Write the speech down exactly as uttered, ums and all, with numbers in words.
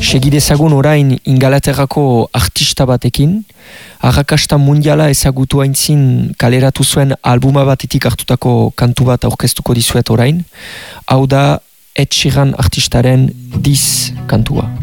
segidezagun orain Ingalaterrako artista batekin, arrakasta mundiala ezagutu aintzin kaleratu zuen albuma batetik hartutako kantu bat aurkeztuko dizuet orain, hau da Ed Sheeran artistaren This kantua.